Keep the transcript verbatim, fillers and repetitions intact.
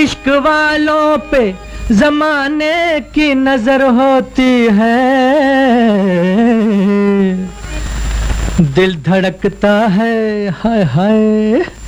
इश्क वालों पे जमाने की नजर होती है, दिल धड़कता है हाय हाय।